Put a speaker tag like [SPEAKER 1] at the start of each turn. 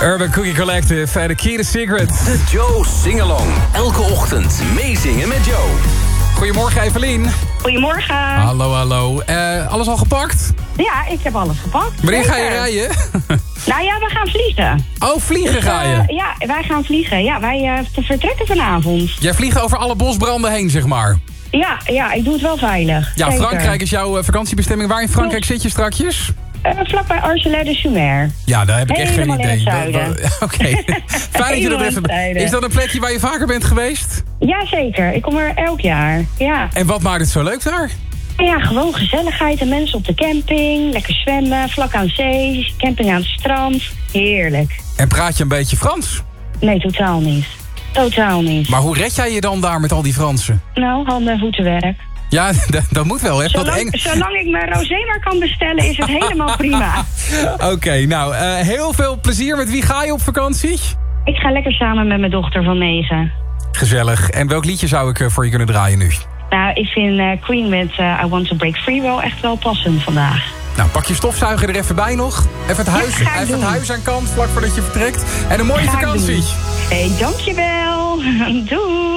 [SPEAKER 1] Urban Cookie Collective en The Key to Secret.
[SPEAKER 2] De Joe Singalong. Elke ochtend meezingen met Joe.
[SPEAKER 1] Goedemorgen, Evelien.
[SPEAKER 3] Goedemorgen.
[SPEAKER 1] Hallo. Alles al gepakt?
[SPEAKER 3] Ja, ik heb alles gepakt.
[SPEAKER 1] Wanneer ga je
[SPEAKER 3] Zeker.
[SPEAKER 1] rijden?
[SPEAKER 3] Nou ja, we gaan vliegen.
[SPEAKER 1] Oh, vliegen
[SPEAKER 3] Dus,
[SPEAKER 1] ga je?
[SPEAKER 3] ja, wij gaan vliegen. Ja, wij vertrekken vanavond.
[SPEAKER 1] Jij vliegt over alle bosbranden heen, zeg maar.
[SPEAKER 3] Ja, ik doe het wel veilig.
[SPEAKER 1] Ja,
[SPEAKER 3] Zeker.
[SPEAKER 1] Frankrijk is jouw vakantiebestemming. Waar in Frankrijk zit je strakjes?
[SPEAKER 3] Vlakbij Argelès-de-Chumère.
[SPEAKER 1] Ja, daar heb ik echt geen
[SPEAKER 3] Helemaal in
[SPEAKER 1] idee.
[SPEAKER 3] het zuiden.
[SPEAKER 1] Oké. Fijn dat je dat
[SPEAKER 3] Helemaal in
[SPEAKER 1] even...
[SPEAKER 3] het zuiden.
[SPEAKER 1] Is dat een plekje waar je vaker bent geweest?
[SPEAKER 3] Ja, zeker. Ik kom er elk jaar. Ja.
[SPEAKER 1] En wat maakt het zo leuk daar?
[SPEAKER 3] Ja, gewoon gezelligheid en mensen op de camping. Lekker zwemmen, vlak aan zee, camping aan het strand. Heerlijk.
[SPEAKER 1] En praat je een beetje Frans?
[SPEAKER 3] Nee, totaal niet. Totaal niet.
[SPEAKER 1] Maar hoe red jij je dan daar met al die Fransen?
[SPEAKER 3] Nou, handen en voetenwerk.
[SPEAKER 1] Ja, dat moet wel, hè?
[SPEAKER 3] Zolang ik mijn rosé maar kan bestellen, is het helemaal prima.
[SPEAKER 1] Oké, nou, heel veel plezier. Met wie ga je op vakantie?
[SPEAKER 3] Ik ga lekker samen met mijn dochter van 9.
[SPEAKER 1] Gezellig. En welk liedje zou ik voor je kunnen draaien nu?
[SPEAKER 3] Nou, ik vind Queen met I Want to Break Free wel echt wel passend vandaag.
[SPEAKER 1] Nou, pak je stofzuiger er even bij nog. Even het huis aan kant, vlak voordat je vertrekt. En een mooie vakantie.
[SPEAKER 3] Hé, dankjewel. Doei.